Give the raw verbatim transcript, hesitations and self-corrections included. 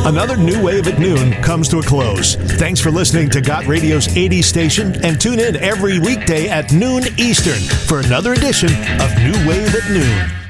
Another New Wave at Noon comes to a close. Thanks for listening to Got Radio's eighties station, and tune in every weekday at noon Eastern for another edition of New Wave at Noon.